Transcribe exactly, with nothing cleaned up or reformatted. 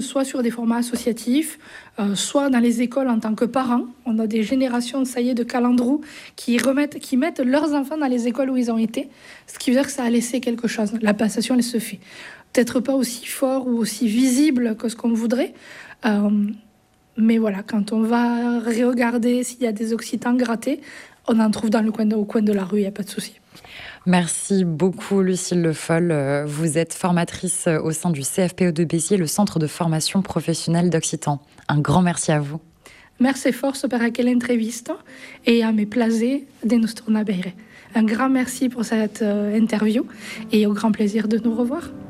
soit sur des formats associatifs, euh, soit dans les écoles en tant que parents. On a des générations, ça y est, de calandrous qui, remettent, qui mettent leurs enfants dans les écoles où ils ont été, ce qui veut dire que ça a laissé quelque chose. La passation, elle se fait. Peut-être pas aussi fort ou aussi visible que ce qu'on voudrait, euh, mais voilà, quand on va regarder s'il y a des Occitans grattés, on en trouve dans le coin de, au coin de la rue, il n'y a pas de souci. Merci beaucoup Lucille Le Foll. Vous êtes formatrice au sein du C F P E de Béziers, le Centre de formation professionnelle d'Occitan. Un grand merci à vous. Merci force per aquella entrevista et à mes plaisir de nous tornar a veure. Un grand merci pour cette interview et au grand plaisir de nous revoir.